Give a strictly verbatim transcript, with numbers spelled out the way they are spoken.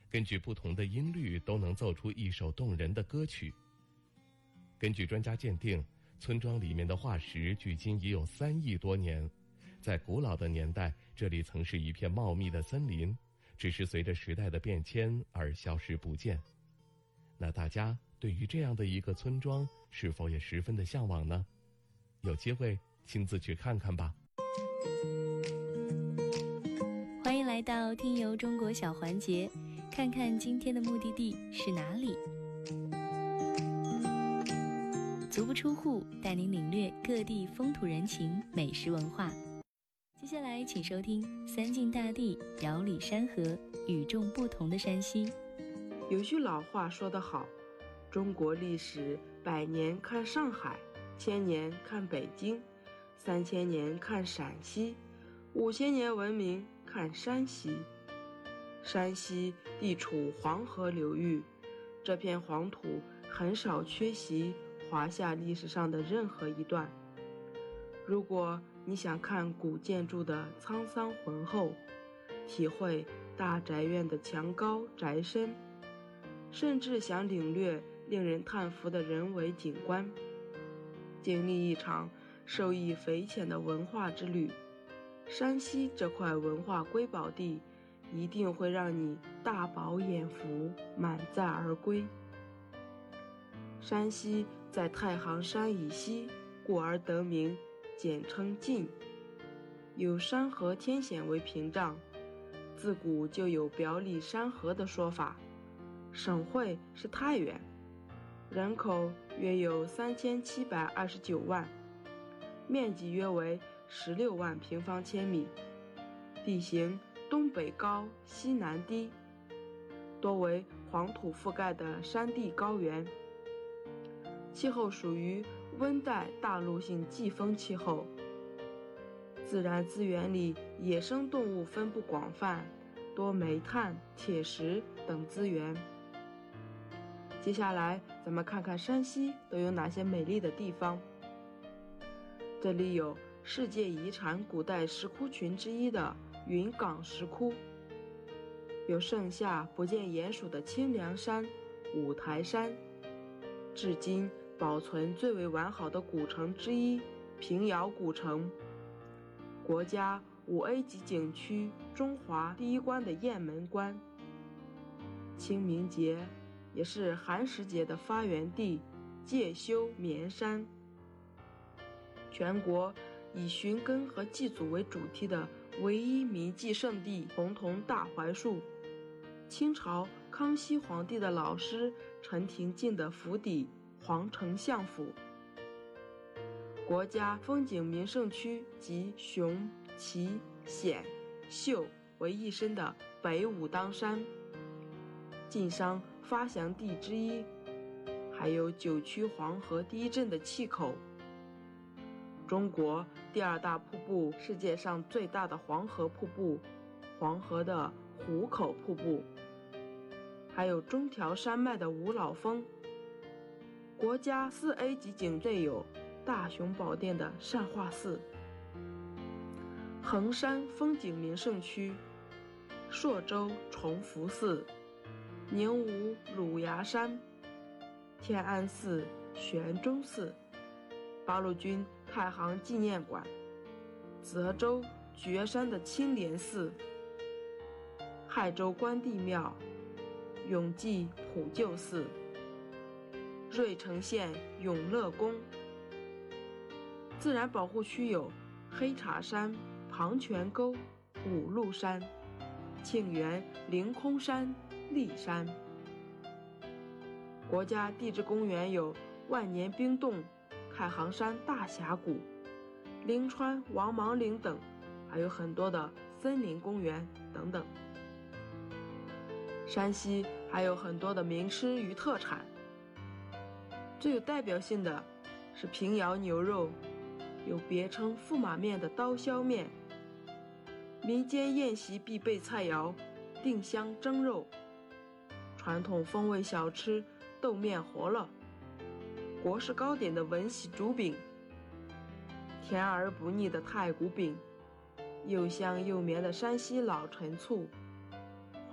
根据不同的音律都能奏出一首动人的歌曲。根据专家鉴定，村庄里面的化石距今已有三亿多年，在古老的年代，这里曾是一片茂密的森林，只是随着时代的变迁而消失不见。那大家对于这样的一个村庄，是否也十分的向往呢？有机会亲自去看看吧。 欢迎来到听游中国小环节，看看今天的目的地是哪里。足不出户，带您领略各地风土人情、美食文化。接下来请收听三晋大地、遥里山河，与众不同的山西。 有句老话说得好，中国历史百年看上海，千年看北京，三千年看陕西，五千年文明看山西。山西地处黄河流域，这片黄土很少缺席华夏历史上的任何一段。如果你想看古建筑的沧桑浑厚，体会大宅院的墙高宅深，甚至想领略令人叹服的人为景观，经历一场受益匪浅的文化之旅，山西这块文化瑰宝地一定会让你大饱眼福，满载而归。山西在太行山以西，故而得名，简称晋，有山河天险为屏障，自古就有表里山河的说法。省会是太原，人口约有三千七百二十九万，面积约为十六万平方千米，地形东北高，西南低，多为黄土覆盖的山地高原，气候属于温带大陆性季风气候。自然资源里野生动物分布广泛，多煤炭、铁石等资源。接下来咱们看看山西都有哪些美丽的地方。这里有世界遗产古代石窟群之一的云冈石窟，有盛夏不见鼹鼠的清凉山五台山，至今保存最为完好的古城之一平遥古城，国家五 A 级景区中华第一关的雁门关，清明节也是寒食节的发源地介休绵山，全国以寻根和祭祖为主题的唯一民祭圣地洪桐大槐树，清朝康熙皇帝的老师陈廷敬的府邸皇城相府，国家风景名胜区集雄、奇、险、秀为一身的北武当山，晋商发祥地之一，还有九曲黄河第一镇的气口，中国第二大瀑布，世界上最大的黄河瀑布，黄河的壶口瀑布，还有中条山脉的五老峰。国家四 A 级景内有大雄宝殿的善化寺，衡山风景名胜区，朔州崇福寺，宁吴乳牙山，天安寺、玄中寺，八路军太行纪念馆，泽州觉山的青莲寺，亥州关帝庙，永济普救寺，芮城县永乐宫。自然保护区有黑茶山、庞泉沟、五路山、庆元凌空山、骊山。国家地质公园有万年冰洞、太行山大峡谷、灵川王莽岭等，还有很多的森林公园等等。山西还有很多的名吃与特产，最有代表性的是平遥牛肉，有别称驸马面的刀削面，民间宴席必备菜肴定香蒸肉，传统风味小吃豆面饸饹，国式糕点的文喜竹饼，甜而不腻的太谷饼，又香又绵的山西老陈醋，